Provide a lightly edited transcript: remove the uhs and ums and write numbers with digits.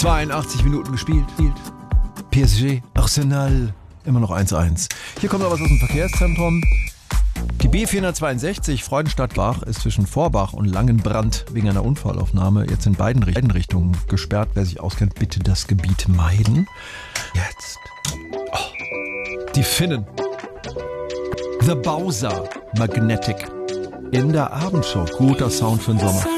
82 Minuten gespielt. PSG, Arsenal, immer noch 1-1. Hier kommt noch was aus dem Verkehrszentrum. Die B462 Freudenstadt-Bach ist zwischen Vorbach und Langenbrand wegen einer Unfallaufnahme jetzt in beiden Richtungen gesperrt. Wer sich auskennt, bitte das Gebiet meiden. Jetzt. Die Finnen. The Bowser Magnetic. In der Abendshow. Guter Sound für den Sommer.